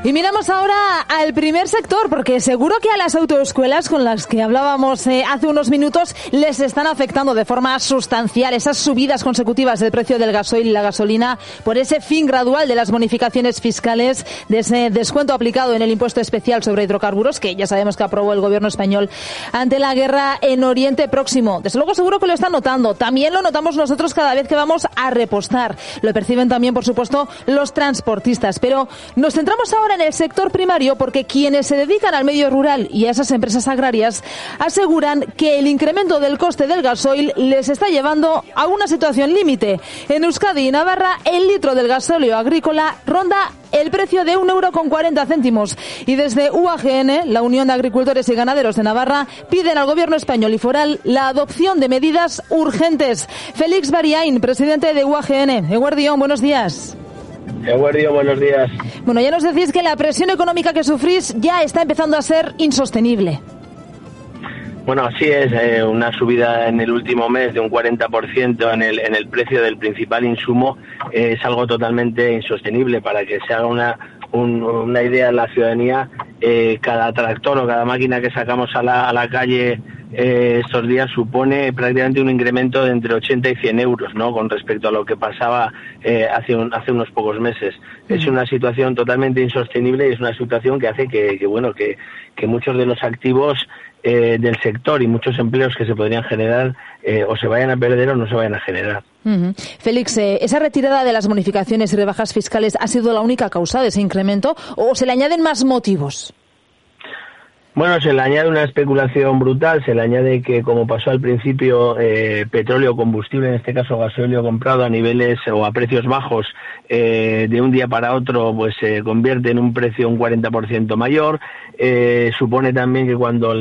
Y miramos ahora al primer sector, porque seguro que a las autoescuelas con las que hablábamos hace unos minutos les están afectando de forma sustancial esas subidas consecutivas del precio del gasoil y la gasolina por ese fin gradual de las bonificaciones fiscales, de ese descuento aplicado en el impuesto especial sobre hidrocarburos, que ya sabemos que aprobó el gobierno español ante la guerra en Oriente Próximo. Desde luego seguro que lo están notando. También lo notamos nosotros cada vez que vamos a repostar. Lo perciben también, por supuesto, los transportistas. Pero nos centramos ahora en el sector primario porque quienes se dedican al medio rural y a esas empresas agrarias aseguran que el incremento del coste del gasoil les está llevando a una situación límite. En Euskadi y Navarra, el litro del gasóleo agrícola ronda el precio de 1,40 €. Y desde UAGN, la Unión de Agricultores y Ganaderos de Navarra, piden al gobierno español y foral la adopción de medidas urgentes. Félix Bariain, presidente de UAGN. Eguerdión, buenos días. Eguerdión, buenos días. Bueno, ya nos decís que la presión económica que sufrís ya está empezando a ser insostenible. Bueno, así es, una subida en el último mes de un 40% en el precio del principal insumo es algo totalmente insostenible. Para que se haga una idea en la ciudadanía, cada tractor o cada máquina que sacamos a la calle estos días supone prácticamente un incremento de entre 80 y 100 euros, ¿no?, con respecto a lo que pasaba hace unos pocos meses. Es una situación totalmente insostenible y es una situación que hace que muchos de los activos del sector y muchos empleos que se podrían generar o se vayan a perder o no se vayan a generar. Félix, ¿esa retirada de las bonificaciones y rebajas fiscales ha sido la única causa de ese incremento o se le añaden más motivos? Bueno, se le añade una especulación brutal, se le añade que, como pasó al principio, petróleo o combustible, en este caso gasóleo comprado a niveles o a precios bajos, de un día para otro, pues se convierte en un precio un 40% mayor. Supone también que cuando